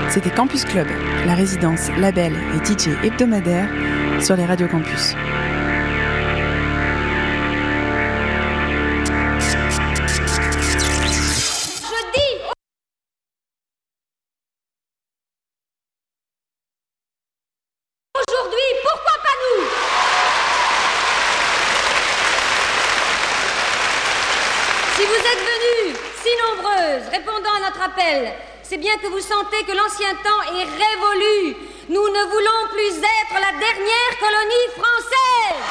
C'était Campus Club, la résidence, label et DJ hebdomadaire sur les radios campus. Aujourd'hui, pourquoi pas nous? Si vous êtes venues, si nombreuses, répondant à notre appel, c'est bien que vous sentez que l'ancien temps est révolu. Nous ne voulons plus être la dernière colonie française.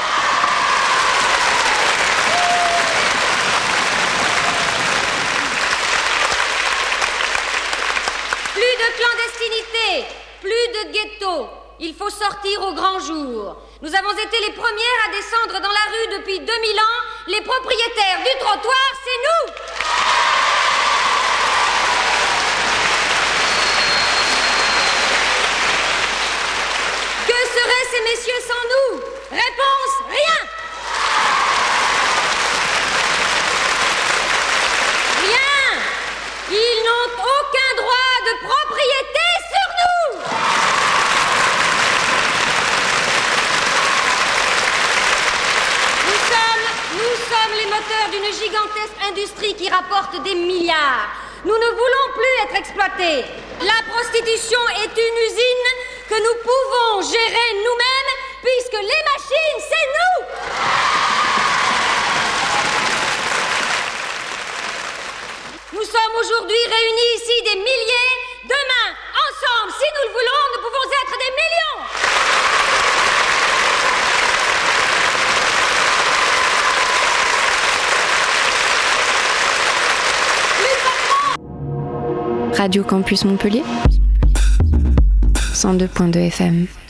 Plus de clandestinité, plus de ghetto. Il faut sortir au grand jour. Nous avons été les premières à descendre dans la rue depuis 2000 ans. Les propriétaires du trottoir, c'est nous. Que seraient ces messieurs sans nous? Réponse, rien. Rien. Ils n'ont aucun droit de propriété sur nous. Nous sommes les moteurs d'une gigantesque industrie qui rapporte des milliards. Nous ne voulons plus être exploités. La prostitution est une usine que nous pouvons gérer nous-mêmes puisque les machines, c'est nous. Nous sommes aujourd'hui réunis ici des milliers. Demain, ensemble, si nous le voulons, nous pouvons être des millions. Radio Campus Montpellier 102.2 FM.